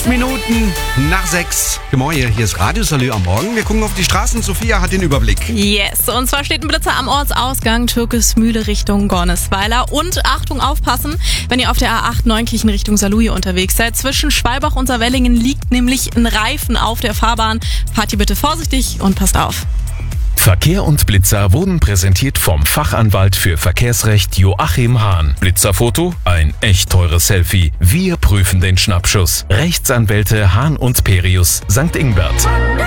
5 Minuten nach 6. Moin, hier ist Radio Salü am Morgen. Wir gucken auf die Straßen. Sophia hat den Überblick. Yes, und zwar steht ein Blitzer am Ortsausgang Türkismühle Richtung Gornesweiler. Und Achtung, aufpassen, wenn ihr auf der A8 Neunkirchen Richtung Saarlouis unterwegs seid. Zwischen Schwalbach und Saarwellingen liegt nämlich ein Reifen auf der Fahrbahn. Fahrt ihr bitte vorsichtig und passt auf. Verkehr und Blitzer wurden präsentiert vom Fachanwalt für Verkehrsrecht Joachim Hahn. Blitzerfoto? Ein echt teures Selfie. Wir prüfen den Schnappschuss. Rechtsanwälte Hahn und Perius, St. Ingbert.